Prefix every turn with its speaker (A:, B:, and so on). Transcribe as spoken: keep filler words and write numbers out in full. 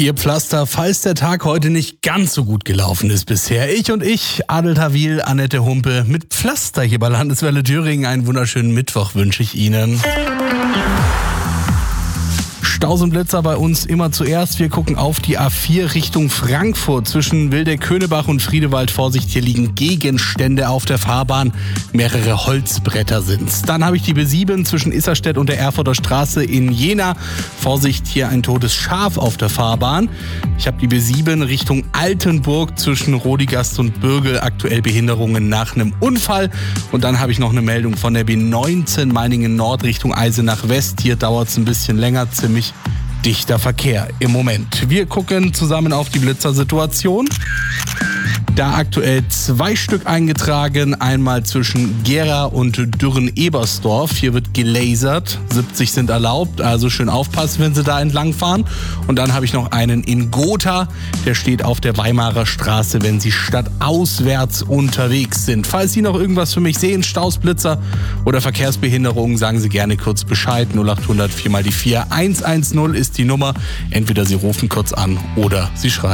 A: Ihr Pflaster, falls der Tag heute nicht ganz so gut gelaufen ist bisher. Ich und ich, Adel Tawil, Annette Humpe, mit Pflaster hier bei Landeswelle Thüringen. Einen wunderschönen Mittwoch wünsche ich Ihnen. Staus und Blitzer bei uns immer zuerst. Wir gucken auf die A vier Richtung Frankfurt. Zwischen Wildeck-Könebach und Friedewald, Vorsicht, hier liegen Gegenstände auf der Fahrbahn. Mehrere Holzbretter sind's. Dann habe ich die B sieben zwischen Isserstedt und der Erfurter Straße in Jena. Vorsicht, hier ein totes Schaf auf der Fahrbahn. Ich habe die B sieben Richtung Altenburg zwischen Rodigast und Bürgel. Aktuell Behinderungen nach einem Unfall. Und dann habe ich noch eine Meldung von der B neunzehn Meiningen Nord Richtung Eisenach West. Hier dauert's ein bisschen länger, ziemlich dichter Verkehr im Moment. Wir gucken zusammen auf die Blitzersituation. Da aktuell zwei Stück eingetragen, einmal zwischen Gera und Dürren-Ebersdorf. Hier wird gelasert, siebzig sind erlaubt, also schön aufpassen, wenn Sie da entlang fahren. Und dann habe ich noch einen in Gotha, der steht auf der Weimarer Straße, wenn Sie stadtauswärts unterwegs sind. Falls Sie noch irgendwas für mich sehen, Staus, Blitzer oder Verkehrsbehinderungen, sagen Sie gerne kurz Bescheid. null acht hundert vier mal die vier. eins eins null ist die Nummer. Entweder Sie rufen kurz an oder Sie schreiben.